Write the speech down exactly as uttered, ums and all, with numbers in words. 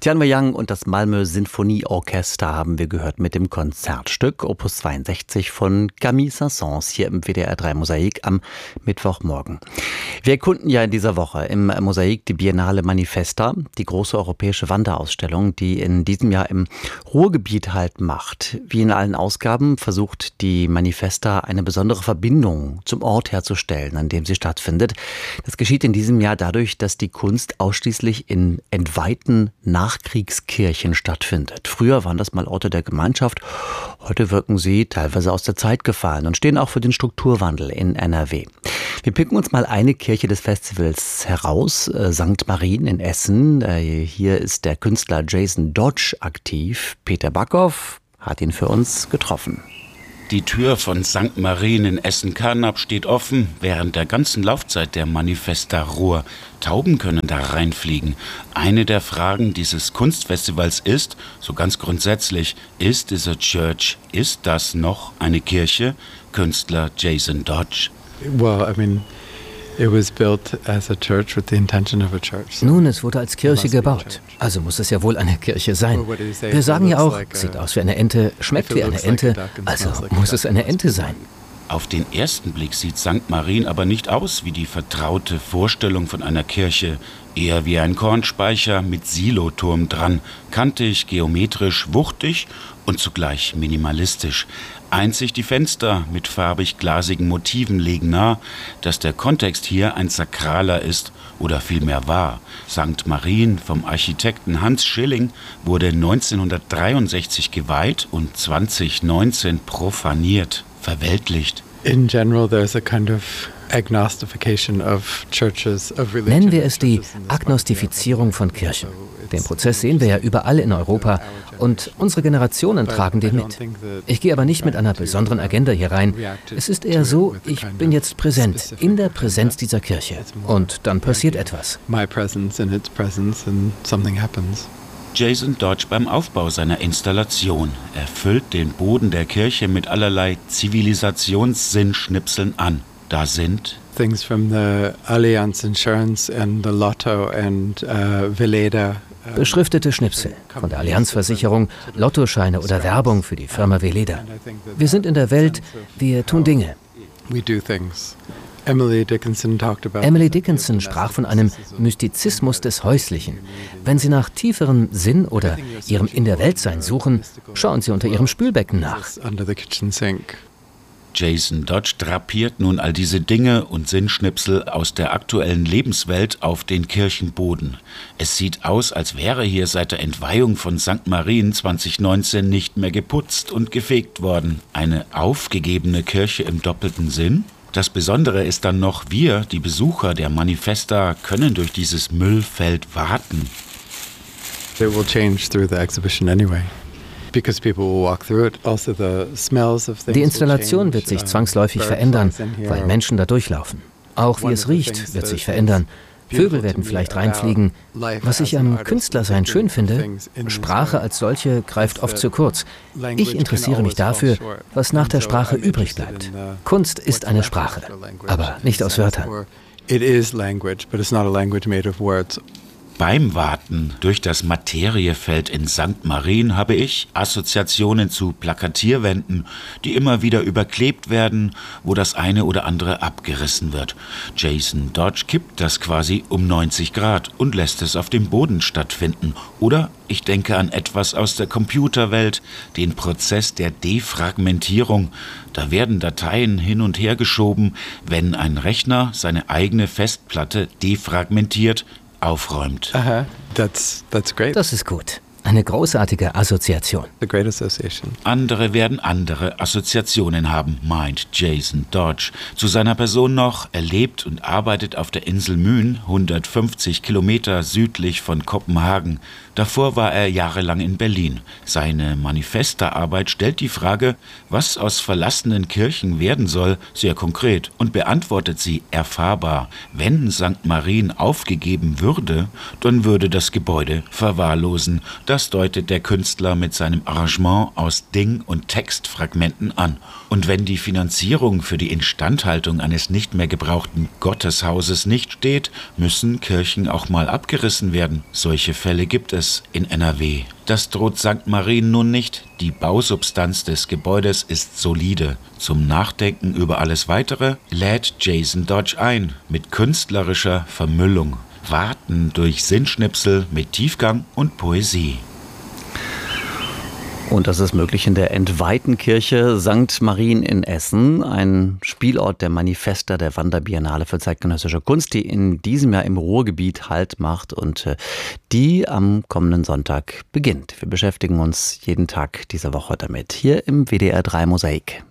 Tianwei Yang und das Malmö Sinfonieorchester haben wir gehört mit dem Konzertstück Opus zweiundsechzig von Camille Saint-Saëns hier im W D R drei Mosaik am Mittwochmorgen. Wir erkunden ja in dieser Woche im Mosaik die Biennale Manifesta, die große europäische Wanderausstellung, die in diesem Jahr im Ruhrgebiet Halt macht. Wie in allen Ausgaben versucht die Manifesta eine besondere Verbindung zum Ort herzustellen, an dem sie stattfindet. Das geschieht in diesem Jahr dadurch, dass die Kunst ausschließlich in entweihten Nachkriegskirchen stattfindet. Früher waren das mal Orte der Gemeinschaft, heute wirken sie teilweise aus der Zeit gefallen und stehen auch für den Strukturwandel in N R W. Wir picken uns mal eine Kirche des Festivals heraus, äh, Sankt Marien in Essen. Äh, hier ist der Künstler Jason Dodge aktiv. Peter Backhoff hat ihn für uns getroffen. Die Tür von Sankt Marien in Essen-Karnap steht offen während der ganzen Laufzeit der Manifesta Ruhr. Tauben können da reinfliegen. Eine der Fragen dieses Kunstfestivals ist, so ganz grundsätzlich, ist es a church? Ist das noch eine Kirche? Künstler Jason Dodge. Well, I mean, it was built as a church with the intention of a church. Nun, es wurde als Kirche gebaut. Also muss es ja wohl eine Kirche sein. Wir sagen ja auch, sieht aus wie eine Ente, schmeckt wie eine Ente, also muss es eine Ente sein. Auf den ersten Blick sieht Sankt Marien aber nicht aus wie die vertraute Vorstellung von einer Kirche. Eher wie ein Kornspeicher mit Siloturm dran, kantig, geometrisch, wuchtig und zugleich minimalistisch. Einzig die Fenster mit farbig-glasigen Motiven legen nahe, dass der Kontext hier ein sakraler ist oder vielmehr war. Sankt Marien vom Architekten Hans Schilling wurde neunzehnhundertdreiundsechzig geweiht und zweitausendneunzehn profaniert, verweltlicht. In general, there's a kind of agnostification of churches, of religion. Nennen wir es die Agnostifizierung von Kirchen. Den Prozess sehen wir ja überall in Europa und unsere Generationen tragen den mit. Ich gehe aber nicht mit einer besonderen Agenda hier rein. Es ist eher so, ich bin jetzt präsent, in der Präsenz dieser Kirche. Und dann passiert etwas. My presence in its presence and something happens. Jason Dodge beim Aufbau seiner Installation. Er füllt den Boden der Kirche mit allerlei Zivilisationssinnschnipseln an. Da sind Things from the Allianz Insurance and the Lotto and uh, Veleda. Beschriftete Schnipsel von der Allianzversicherung, Lottoscheine oder Werbung für die Firma Veleda. Wir sind in der Welt, wir tun Dinge. We do things. Emily Dickinson talked about Emily Dickinson sprach von einem Mystizismus des Häuslichen. Wenn Sie nach tieferem Sinn oder Ihrem In der Weltsein suchen, schauen Sie unter Ihrem Spülbecken nach. Under the kitchen sink. Jason Dodge drapiert nun all diese Dinge und Sinnschnipsel aus der aktuellen Lebenswelt auf den Kirchenboden. Es sieht aus, als wäre hier seit der Entweihung von Sankt Marien zweitausendneunzehn nicht mehr geputzt und gefegt worden. Eine aufgegebene Kirche im doppelten Sinn? Das Besondere ist dann noch, wir, die Besucher der Manifesta, können durch dieses Müllfeld warten. It will change through the exhibition anyway. Die Installation wird sich zwangsläufig verändern, weil Menschen da durchlaufen. Auch wie es riecht, wird sich verändern. Vögel werden vielleicht reinfliegen. Was ich am Künstlersein schön finde, Sprache als solche greift oft zu kurz. Ich interessiere mich dafür, was nach der Sprache übrig bleibt. Kunst ist eine Sprache, aber nicht aus Wörtern. It is language, but it's not a language made of words. Beim Warten durch das Materiefeld in Sankt Marien habe ich Assoziationen zu Plakatierwänden, die immer wieder überklebt werden, wo das eine oder andere abgerissen wird. Jason Dodge kippt das quasi um neunzig Grad und lässt es auf dem Boden stattfinden. Oder ich denke an etwas aus der Computerwelt, den Prozess der Defragmentierung. Da werden Dateien hin und her geschoben, wenn ein Rechner seine eigene Festplatte defragmentiert, aufräumt. Uh-huh. That's, that's great. Das ist gut. Eine großartige Assoziation. A great association. Andere werden andere Assoziationen haben, meint Jason Dodge. Zu seiner Person noch, er lebt und arbeitet auf der Insel Mün, hundertfünfzig Kilometer südlich von Kopenhagen. Davor war er jahrelang in Berlin. Seine Manifesta-Arbeit stellt die Frage, was aus verlassenen Kirchen werden soll, sehr konkret und beantwortet sie erfahrbar. Wenn Sankt Marien aufgegeben würde, dann würde das Gebäude verwahrlosen. Das deutet der Künstler mit seinem Arrangement aus Ding- und Textfragmenten an. Und wenn die Finanzierung für die Instandhaltung eines nicht mehr gebrauchten Gotteshauses nicht steht, müssen Kirchen auch mal abgerissen werden. Solche Fälle gibt es in N R W. Das droht Sankt Marien nun nicht. Die Bausubstanz des Gebäudes ist solide. Zum Nachdenken über alles Weitere lädt Jason Dodge ein mit künstlerischer Vermüllung. Warten durch Sinnschnipsel mit Tiefgang und Poesie. Und das ist möglich in der entweihten Kirche Sankt Marien in Essen, ein Spielort der Manifesta der Wanderbiennale für zeitgenössische Kunst, die in diesem Jahr im Ruhrgebiet Halt macht und die am kommenden Sonntag beginnt. Wir beschäftigen uns jeden Tag dieser Woche damit, hier im W D R drei Mosaik.